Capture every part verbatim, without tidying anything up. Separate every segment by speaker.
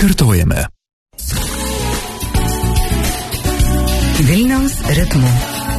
Speaker 1: Kartojame.
Speaker 2: Vilniaus ritmu.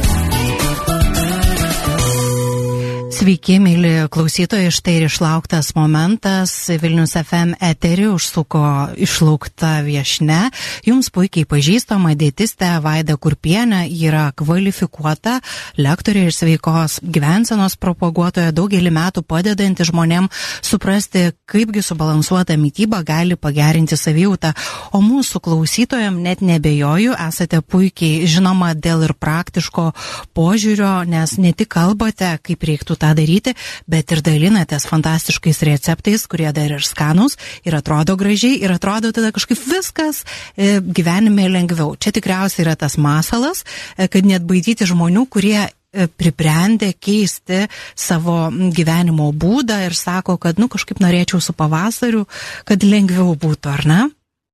Speaker 3: Sveiki, mėly klausytojai, štai ir išlauktas momentas. Vilnius F M eterį užsuko išlaukta viešnia. Jums puikiai pažįstama dietistė Vaida Kurpienė, yra kvalifikuota lektorė ir sveikos gyvensenos propaguotoja, daugelį metų padedanti žmonėm suprasti, kaipgi subalansuota mityba gali pagerinti savijautą. O mūsų klausytojam, net nebejoju, esate puikiai žinoma dėl ir praktiško požiūrio, nes ne tik kalbate, kaip reiktų tą daryti, bet ir dalinatės fantastiškais receptais, kurie dar ir skanūs, ir atrodo gražiai, ir atrodo tada kažkaip viskas e, gyvenime lengviau. Čia tikriausiai yra tas masalas, e, kad net baidyti žmonių, kurie e, pribrendė keisti savo gyvenimo būdą ir sako, kad nu kažkaip norėčiau su pavasariu, kad lengviau būtų, ar ne?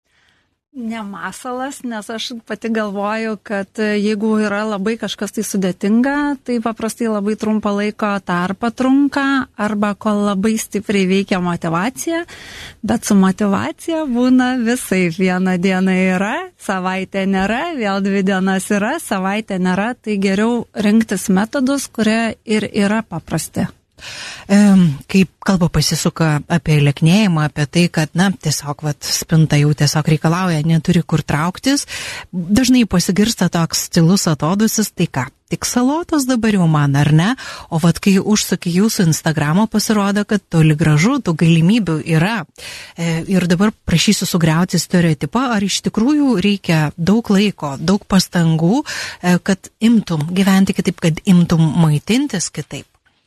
Speaker 4: Ne masalas, nes aš pati galvoju, kad jeigu yra labai kažkas tai sudėtinga, tai paprastai labai trumpą laiko tarpą trunka arba kol labai stipriai veikia motivacija, bet su motivacija būna visai. Viena diena yra, savaitė nėra, vėl dvi dienas yra, savaitė nėra, tai geriau rinktis metodus, kurie ir yra paprasti.
Speaker 3: Kaip kalba pasisuka apie leknėjimą, apie tai, kad, na, tiesiog, vat, spinta jau tiesiog reikalauja, neturi kur trauktis, dažnai pasigirsta toks stilus atodusis, tai ką, tik salotos dabar jau man, ar ne? O vat, kai užsuki jūsų Instagramo, pasirodo, kad toli gražu, tų galimybių yra. Ir dabar prašysiu sugriauti stereotipą, ar iš tikrųjų reikia daug laiko, daug pastangų, kad imtum gyventi kitaip, kad imtum maitintis kitaip.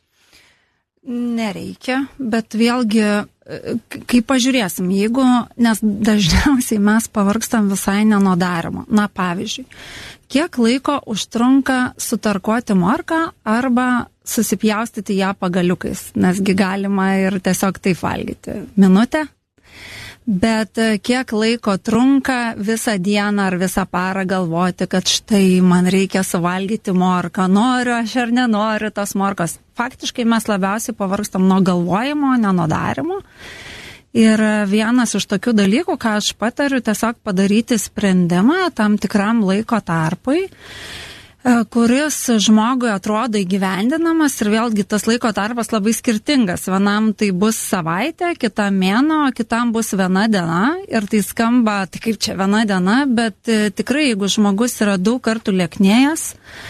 Speaker 4: Nereikia, bet vėlgi, kai pažiūrėsim, jeigu, nes dažniausiai mes pavargstam visai ne nuo darimo. Na, pavyzdžiui, kiek laiko užtrunka sutarkuoti morką arba susipjaustyti ją pagaliukais, nesgi galima ir tiesiog taip valgyti. Minutę? Bet kiek laiko trunka visą dieną ar visą parą galvoti, kad štai man reikia suvalgyti morką, noriu aš ar nenoriu tos morkos. Faktiškai mes labiausiai pavargstam nuo galvojimo, ne nuo darimo. Ir vienas iš tokių dalykų, ką aš patariu, tiesiog padaryti sprendimą tam tikram laiko tarpui, kuris žmogui atrodo įgyvendinamas, ir vėlgi tas laiko tarpas labai skirtingas. Vienam tai bus savaitė, kitam mėnuo, kitam bus viena diena, ir tai skamba, tai kaip čia viena diena, bet tikrai, jeigu žmogus yra daug kartų lieknėjęs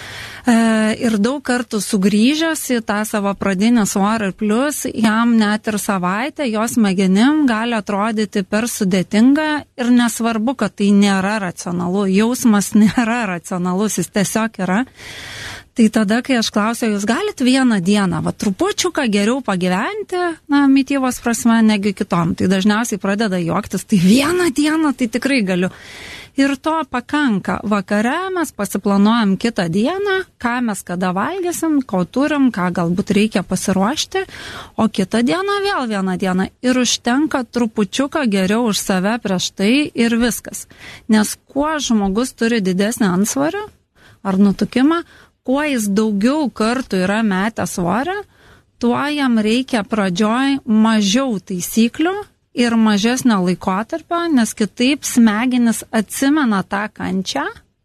Speaker 4: ir daug kartų sugrįžęs į tą savo pradinį svorį, ir plus jam net ir savaitę jos smegenim gali atrodyti per sudėtinga, ir nesvarbu, kad tai nėra racionalu, jausmas nėra racionalus, jis tiesiog yra. Tai tada, kai aš klausiau, jūs galite vieną dieną, va, trupučiuką geriau pagyventi, na, mitybos prasme, negi kitom, tai dažniausiai pradeda juoktis, tai vieną dieną tai tikrai galiu. Ir to pakanka. Vakare mes pasiplanuojam kitą dieną, ką mes kada valgysim, ko turim, ką galbūt reikia pasiruošti, o kitą dieną vėl vieną dieną. Ir užtenka trupučiuką geriau už save prieš tai, ir viskas. Nes kuo žmogus turi didesnį antsvorį ar nutukimą, kuo jis daugiau kartų yra metęs svorį, tuo jam reikia pradžioj mažiau taisyklių ir mažesnio laikotarpio, nes kitaip smegenis atsimena tą kančią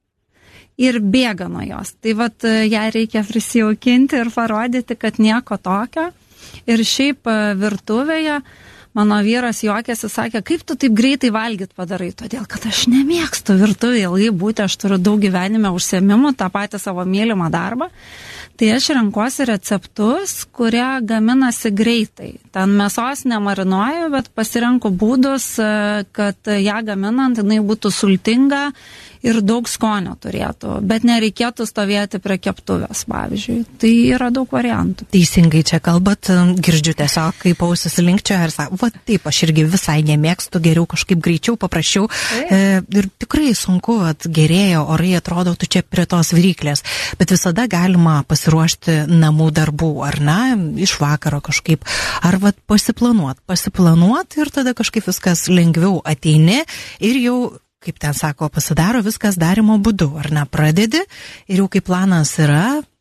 Speaker 4: ir bėga nuo jos. Tai vat ją reikia prisijaukinti ir parodyti, kad nieko tokio. Ir šiaip virtuvėje mano vyras juokėsi, sakė, kaip tu taip greitai valgyt padarai, todėl kad aš nemėgstu virtuvėje ilgai būti, aš turiu daug gyvenime užsiėmimų, tą patį savo mylimą darbą. Tai aš renkuosi receptus, kurie gaminasi greitai. Ten mėsos nemarinuoju, bet pasirenku būdus, kad ją gaminant jinai būtų sultinga ir daug skonio turėtų, bet nereikėtų stovėti prie keptuvės, pavyzdžiui. Tai yra daug variantų.
Speaker 3: Teisingai čia kalbat, girdžiu tiesiog, kaip ausis linkčia ir sako, va taip, aš irgi visai nemėgstu, geriau kažkaip greičiau, paprasčiau. E, ir tikrai sunku, at gerėjo orai, atrodo, tu čia prie tos viryklės, bet visada galima pasiruošti namų darbų, ar ne, iš vakaro kažkaip, ar va pasiplanuot, pasiplanuot ir tada kažkaip viskas lengviau ateini ir jau, kaip ten sako, pasidaro viskas darimo būdu, ar ne, pradedi ir jau kai planas yra,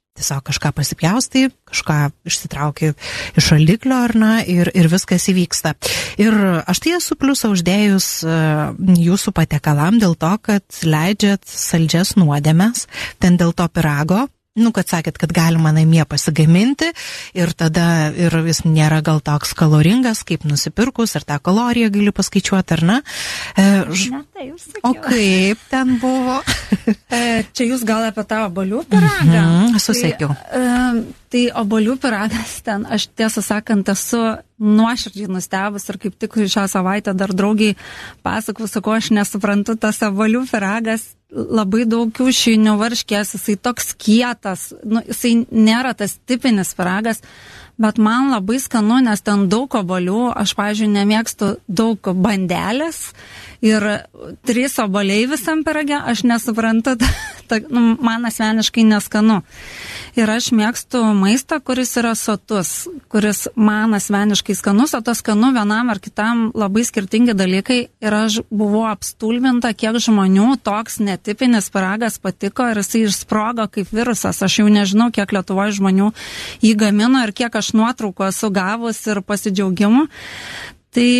Speaker 3: Tiesiog kažką pasipjaustai, kažką išsitrauki iš šaldiklio, ar na, ir, ir viskas įvyksta. Ir aš tai esu pliusą uždėjus uh, jūsų patiekalam dėl to, kad leidžiat saldžias nuodėmes, ten dėl to pyrago, nu, kad sakėt, kad galima namie pasigaminti ir tada ir jis nėra gal toks kaloringas, kaip nusipirkus, ir tą kaloriją gali paskaičiuoti, ar ne? E, ž...
Speaker 4: Ne, tai jūs sakiau.
Speaker 3: O kaip ten buvo?
Speaker 4: e, čia jūs gal apie tą obolių pyragą?
Speaker 3: Mhm, susakiau.
Speaker 4: Tai, e, tai obolių pyragas ten, aš tiesą sakant, esu nuoširdžiai nustebus ir kaip tik šią savaitę dar draugiai pasakau, sakau, aš nesuprantu, tas obolių pyragas labai daug kiaušinių, varškės, jisai toks kietas, nu, jisai nėra tas tipinis pyragas, bet man labai skanu, nes ten daug obolių, aš, pavyzdžiui, nemėgstu daug bandelės ir trys oboliai visam pyrage, aš nesuprantu, ta, ta, nu, man asmeniškai neskanu. Ir aš mėgstu maistą, kuris yra sotus, kuris man asmeniškai skanus, o to skanu vienam ar kitam labai skirtingi dalykai. Ir aš buvau apstulbinta, kiek žmonių toks netipinis pyragas patiko ir jisai išsprogo kaip virusas. Aš jau nežinau, kiek Lietuvoje žmonių jį gamino ir kiek aš nuotraukų esu gavus ir pasidžiaugimų. Tai,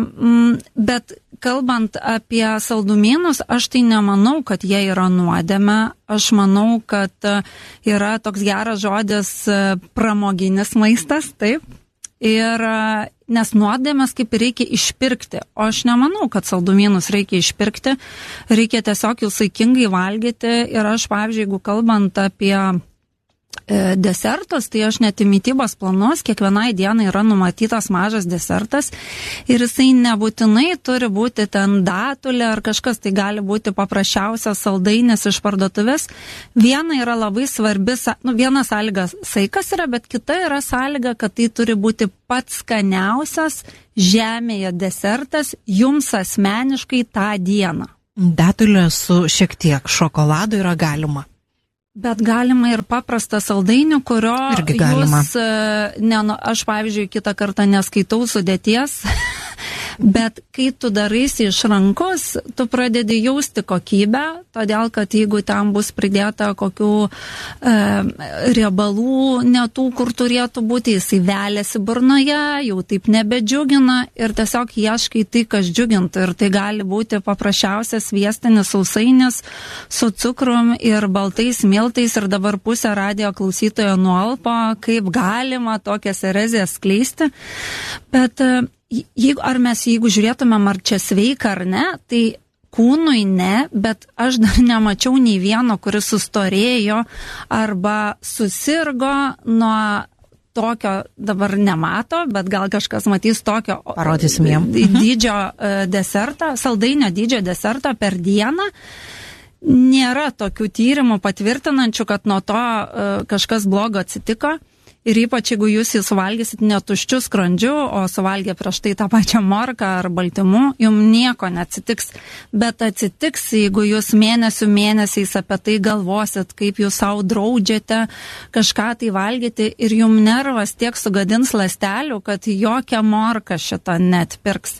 Speaker 4: bet kalbant apie saldumynus, aš tai nemanau, kad jie yra nuodėmė. Aš manau, kad yra toks geras žodis pramoginis maistas, taip. Ir nes nuodėmės kaip reikia išpirkti. O aš nemanau, kad saldumynus reikia išpirkti. Reikia tiesiog jų saikingai valgyti. Ir aš, pavyzdžiui, jeigu kalbant apie desertus, tai aš net į mitybos planus kiekvienai dienai yra numatytas mažas desertas ir jisai nebūtinai turi būti ten datulė ar kažkas, tai gali būti paprasčiausias saldainis iš parduotuvės. Viena yra labai svarbi, nu, viena sąlyga saikas yra, bet kita yra sąlyga, kad tai turi būti pats skaniausias žemėje desertas jums asmeniškai tą dieną.
Speaker 3: Datulė su šiek tiek šokolado yra galima.
Speaker 4: Bet galima ir paprastą saldainių, kurio jūs, ne, nu, aš pavyzdžiui kitą kartą neskaitau sudėties, bet kai tu daraisi iš rankos, tu pradedi jausti kokybę, todėl kad jeigu ten bus pridėta kokių e, riebalų, ne tų, kur turėtų būti, jisai veliasi burnoje, jau taip nebedžiugina ir tiesiog ieškai tai, kas džiugintų. Ir tai gali būti paprasčiausias sviestinis sausainis su cukrum ir baltais miltais ir dabar pusė radijo klausytojo nualpo, kaip galima tokias erezijas skleisti. Bet jeigu, ar mes, jeigu žiūrėtumėm, ar čia sveika ar ne, tai kūnui ne, bet aš dar nemačiau nei vieno, kuris sustorėjo arba susirgo nuo tokio, dabar nemato, bet gal kažkas matys tokio
Speaker 3: Parodysim jam.
Speaker 4: dydžio desertą, saldainio dydžio desertą per dieną. Nėra tokių tyrimų patvirtinančių, kad nuo to kažkas blogo atsitiko. Ir ypač, jeigu jūs jį suvalgysit netuščių skrandžių, o suvalgė prieš tai tą pačią morką ar baltymų, jums nieko neatsitiks. Bet atsitiks, jeigu jūs mėnesių mėnesiais apie tai galvosit, kaip jūs savo draudžiate kažką tai valgyti ir jums nervas tiek sugadins ląstelių, kad jokia morka šitą net pirks.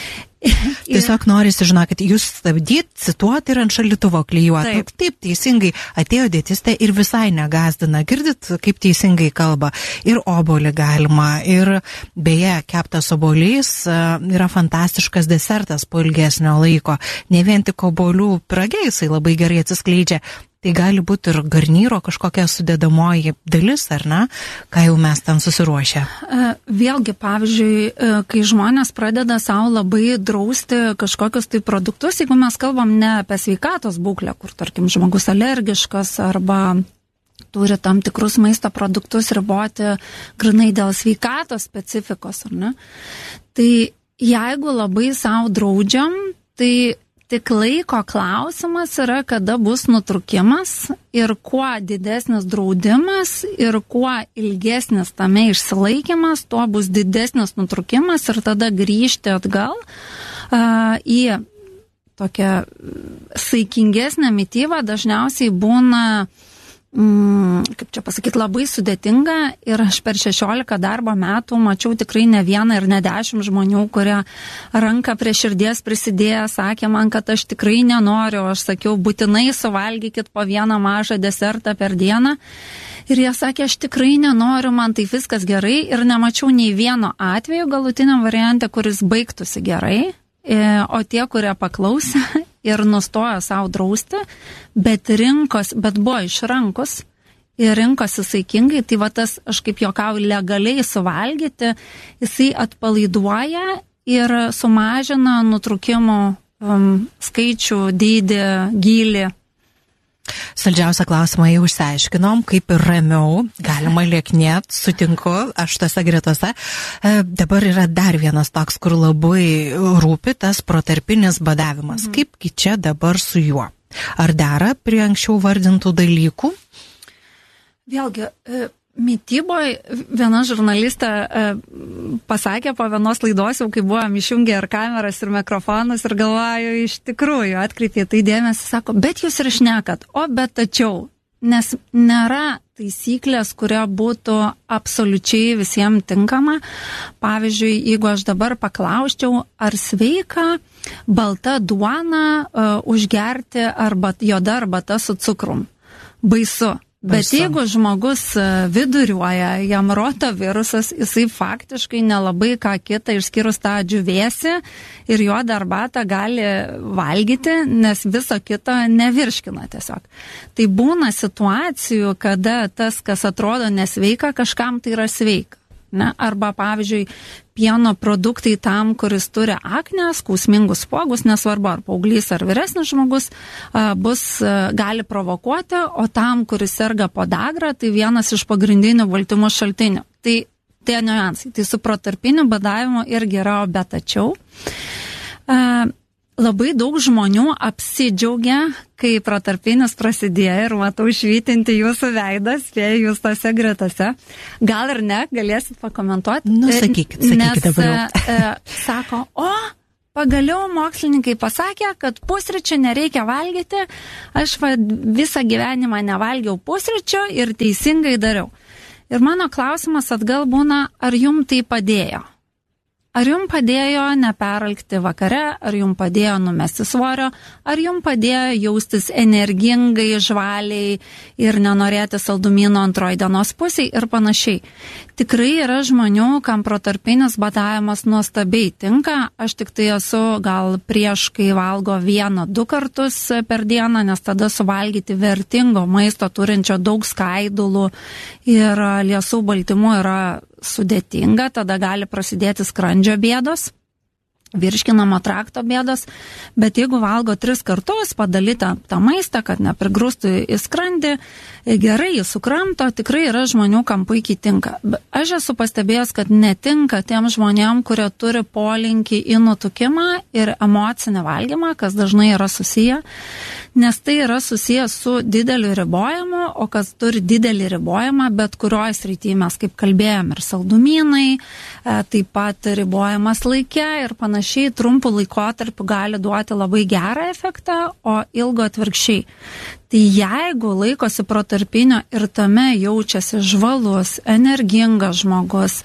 Speaker 3: Tiesiog norisi, žinokit, jūs stabdyt, cituoti ir ant šaldytuvo klijuoti. Taip. Taip, teisingai, atėjo dietistė ir visai negazdina. Girdit, kaip teisingai kalba. Ir obolį galima, ir beje, keptas obolys yra fantastiškas desertas po ilgesnio laiko. Ne vien tik obolių pyrage jisai labai gerai atsiskleidžia. Tai gali būti ir garnyro kažkokia sudėdamoji dalis, ar ne, ką jau mes ten susiruošę.
Speaker 4: Vėlgi, pavyzdžiui, kai žmonės pradeda savo labai drausti kažkokius tai produktus, jeigu mes kalbam ne apie sveikatos būklę, kur, tarkim, žmogus alergiškas arba turi tam tikrus maisto produktus riboti grinai dėl sveikatos specifikos, ar ne, tai jeigu labai savo draudžiam, tai tik laiko klausimas yra, kada bus nutrūkimas ir kuo didesnis draudimas ir kuo ilgesnis tame išsilaikymas, tuo bus didesnis nutrūkimas ir tada grįžti atgal uh, į tokią saikingesnę mitybą dažniausiai būna Mm, kaip čia pasakyti, labai sudėtinga ir aš per šešiolika darbo metų mačiau tikrai ne vieną ir ne dešimt žmonių, kurie ranką prie širdies prisidėję sakė man, kad aš tikrai nenoriu, aš sakiau, būtinai suvalgykit po vieną mažą desertą per dieną Ir jie sakė, aš tikrai nenoriu, man tai viskas gerai ir nemačiau nei vieno atveju galutiniam variante, kuris baigtųsi gerai, o tie, kurie paklausė ir nustojo savo drausti, bet rinkos, bet buvo išrankus ir rinkosi saikingai, tai va tas, aš kaip juokauju, legaliai suvalgyti, jisai atpalaiduoja ir sumažina nutrūkimo um, skaičių, dydį, gylį.
Speaker 3: Saldžiausią klausimą jau išsiaiškinom, kaip ir ramiau, galima lieknėt, sutinku, aš tose gretose. E, dabar yra dar vienas toks, kur labai rūpi, tas protarpinis badavimas. Mhm. Kaipgi čia dabar su juo? Ar dera prie anksčiau vardintų dalykų?
Speaker 4: Vėlgi, mityboje viena žurnalistė pasakė po vienos laidos, jau kai buvom išjungę ir kameras, ir mikrofonus, ir galvoju, iš tikrųjų atkreipė tai dėmesį, sako, bet jūs ir šnekat, o bet tačiau, nes nėra taisyklės, kuria būtų absoliučiai visiems tinkama. Pavyzdžiui, jeigu aš dabar paklausčiau, ar sveika balta duona uh, užgerti arba juoda arbata su cukrum. Baisu. Bet jeigu žmogus viduriuoja, jam rotavirusas, jisai faktiškai nelabai ką kitą išskyrus tą džiūvėsį ir juodą arbatą gali valgyti, nes viso kito nevirškina tiesiog. Tai būna situacijų, kada tas, kas atrodo nesveika, kažkam tai yra sveika. Ne? Arba, pavyzdžiui, pieno produktai tam, kuris turi aknę, skausmingus spuogus, nesvarbu ar paauglys ar vyresnis žmogus, bus, gali provokuoti, o tam, kuris serga podagra, tai vienas iš pagrindinių baltymų šaltinių. Tai tie niuansai. Tai su protarpiniu badavimu irgi yra, bet tačiau. Labai daug žmonių apsidžiaugia, kai protarpinis prasidėjo ir matau švytinti jūsų veidą, spėju jūs tose gretose. Gal ir ne, galėsit pakomentuoti.
Speaker 3: Nu, sakykit, sakykit dabar jau.
Speaker 4: E, sako, o, pagaliau mokslininkai pasakė, kad pusryčių nereikia valgyti, aš va, visą gyvenimą nevalgiau pusryčių ir teisingai dariau. Ir mano klausimas atgal būna, ar jum tai padėjo? Ar jums padėjo neperalkti vakare, ar jums padėjo numesti svorio, ar jums padėjo jaustis energingai, žvaliai ir nenorėti saldumynų antroji dienos pusėje ir panašiai. Tikrai yra žmonių, kam protarpinis badavimas nuostabiai tinka. Aš tik tai esu gal prieš, kai valgo vieną, du kartus per dieną, nes tada suvalgyti vertingo maisto turinčio daug skaidulų ir liesų baltymų yra sudėtinga, tada gali prasidėti skrandžio bėdos, virškinamo trakto bėdos, bet jeigu valgo tris kartus, padalytą tą maistą, kad neprigrūstų į skrandį, gerai jį sukramto, tikrai yra žmonių, kam puikiai tinka. Aš esu pastebėjęs, kad netinka tiem žmonėm, kurie turi polinkį į nutukimą ir emocinį valgymą, kas dažnai yra susiję, nes tai yra susijęs su dideliu ribojimu, o kas turi didelį ribojimą, bet kurioje srityje mes, kaip kalbėjom, ir saldumynai, taip pat ribojimas laike ir panašiai, trumpų laikotarpių gali duoti labai gerą efektą, o ilgo atvirkščiai. Tai jeigu laikosi protarpinio ir tame jaučiasi žvalus, energingas žmogus,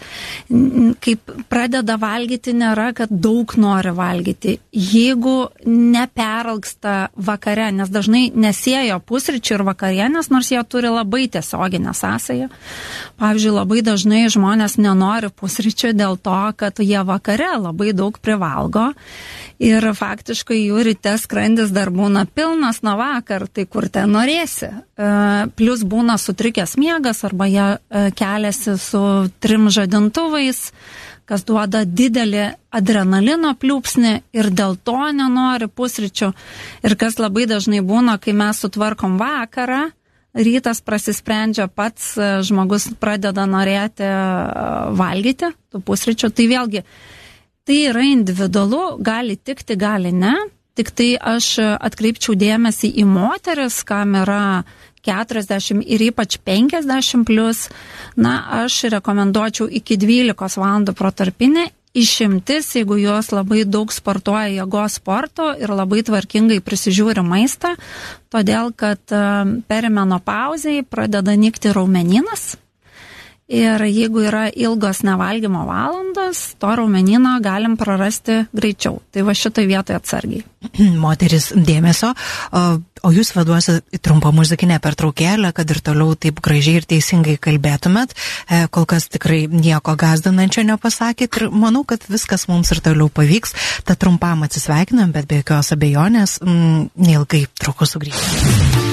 Speaker 4: kaip pradeda valgyti, nėra, kad daug nori valgyti. Jeigu neperalksta vakare, nes dažnai nesiejo pusryčių ir vakarienės, nors jie turi labai tiesioginę sąsają. Pavyzdžiui, labai dažnai žmonės nenori pusryčių dėl to, kad jie vakare labai daug privalgo ir faktiškai jų ryte skrandis dar būna pilnas nuo vakar, tai kur ten norėsi. Plius būna sutrikęs miegas arba jie keliasi su trim žadintuvais, kas duoda didelį adrenalino pliūpsnį ir dėl to nenori pusryčių. Ir kas labai dažnai būna, kai mes sutvarkom vakarą, rytas prasisprendžia pats, žmogus pradeda norėti valgyti tų pusryčių. Tai vėlgi, tai yra individualu, gali tikti, gali ne. Tik tai aš atkreipčiau dėmesį į moteris, kam yra keturiasdešimt ir ypač penkiasdešimt plus. Na, aš rekomenduočiau iki dvylikos valandų protarpinį. Išimtis, jeigu jos labai daug sportuoja jėgos sporto ir labai tvarkingai prisižiūri maistą, todėl kad perimenopauzei pradeda nykti raumenynas Ir jeigu yra ilgos nevalgymo valandos, to raumenyno galim prarasti greičiau. Tai va šitai vietoje atsargiai.
Speaker 3: Moteris, dėmesio, o, o jūs vaduosi į trumpą muzikinę pertraukėlę, kad ir toliau taip gražiai ir teisingai kalbėtumėt. E, kol kas tikrai nieko gąsdinančio nepasakėt ir manau, kad viskas mums ir toliau pavyks. Ta trumpam atsisveikinam, bet be jokios abejonės m, neilgai trukus sugrįžti.